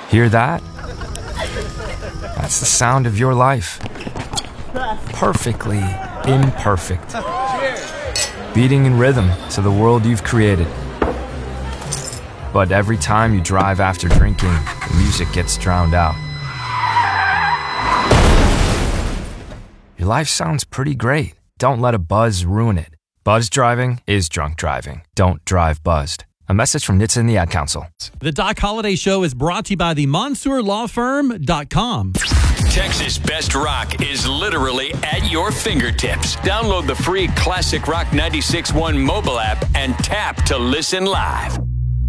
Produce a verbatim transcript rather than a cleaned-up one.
Hear that? That's the sound of your life. Perfectly imperfect. Beating in rhythm to the world you've created. But every time you drive after drinking, the music gets drowned out. Your life sounds pretty great. Don't let a buzz ruin it. Buzz driving is drunk driving. Don't drive buzzed. A message from N H T S A and the Ad Council. The Doc Holliday Show is brought to you by the Monsoor Law Firm dot com. Texas Best Rock is literally at your fingertips. Download the free Classic Rock ninety-six point one mobile app and tap to listen live.